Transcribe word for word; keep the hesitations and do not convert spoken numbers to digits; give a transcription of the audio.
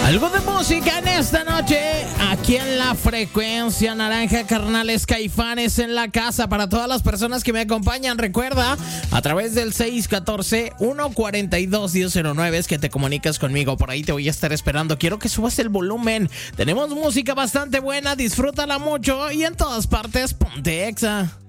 Algo de música en esta noche, aquí en la frecuencia naranja, carnales Caifanes en la casa. Para todas las personas que me acompañan, recuerda, a través del seis uno cuatro, uno cuatro dos, uno cero nueve es que te comunicas conmigo. Por ahí te voy a estar esperando. Quiero que subas el volumen. Tenemos música bastante buena, disfrútala mucho y en todas partes, ponte Exa.